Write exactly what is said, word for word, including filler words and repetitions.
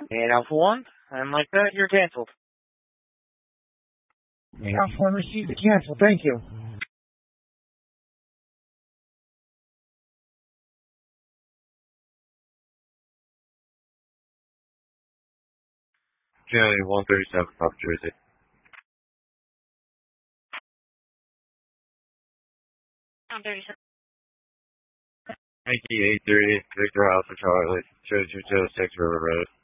And Alpha one, and like that, you're canceled. Alpha one received the cancel, thank you. County one thirty-seven, South Jersey. one thirty-seven. Yankee eight three, Victor Alpha Charlie, two two two six River Road.